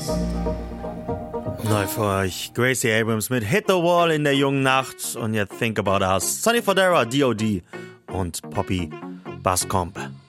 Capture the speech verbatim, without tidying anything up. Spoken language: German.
Neu für euch Gracie Abrams mit Hit the Wall in der jungen Nacht und jetzt Think About Us. Sonny Fodera, D O D und Poppy Basscomp.